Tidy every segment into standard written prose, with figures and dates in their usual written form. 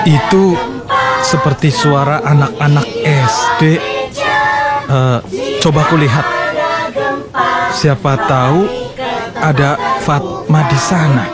Itu seperti suara anak-anak SD. Coba aku lihat. Siapa tahu ada Fatma di sana.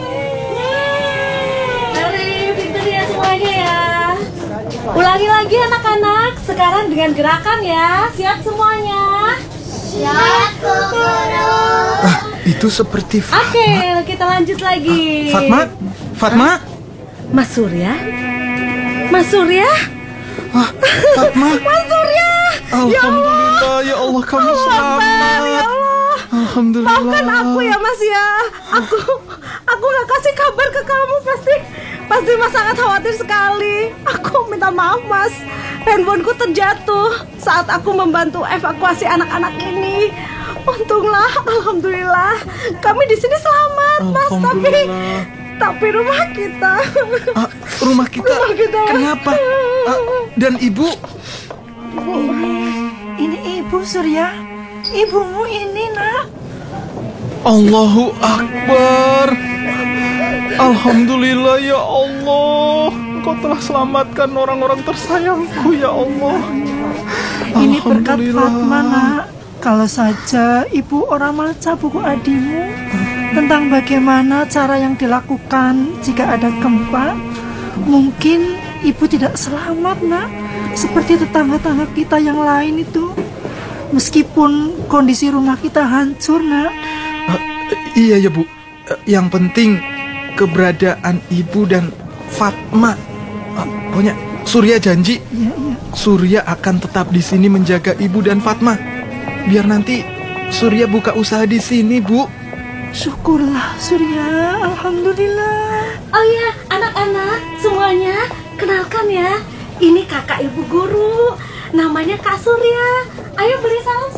Mari, pintar ya semuanya ya. Ulangi lagi anak-anak. Sekarang dengan gerakan ya. Siap semuanya? Siap, Guru. Itu seperti Fatma. Oke, kita lanjut lagi. Fatma? Mas Surya? Mas Surya? Fatma? Mas Surya! Alhamdulillah, ya Allah kamu selamat. Ya Allah. Alhamdulillah. Maafkan aku ya Mas ya. Aku gak kasih kabar ke kamu, pasti Mas sangat khawatir sekali. Aku minta maaf Mas. Handphoneku terjatuh saat aku membantu evakuasi anak-anak ini. Untunglah, alhamdulillah kami di sini selamat Mas. Tapi rumah kita. Rumah kita. Kenapa? Dan ibu? Ini ibu Surya. Ibumu ini nak. Allahu Akbar. Alhamdulillah ya Allah. Engkau telah selamatkan orang-orang tersayangku ya Allah. Ini berkat Fatma nak. Kalau saja ibu orang maca buku adimu tentang bagaimana cara yang dilakukan jika ada gempa, mungkin ibu tidak selamat nak. Seperti tetangga-tetangga kita yang lain itu. Meskipun kondisi rumah kita hancur nak. Iya ya Bu. Yang penting keberadaan ibu dan Fatma. Pokoknya Surya janji. Iya. Surya akan tetap di sini menjaga ibu dan Fatma. Biar nanti Surya buka usaha di sini, Bu. Syukurlah Surya, alhamdulillah. Oh iya, anak-anak semuanya, kenalkan ya. Ini kakak ibu guru, namanya Kak Surya. Ayo beri salam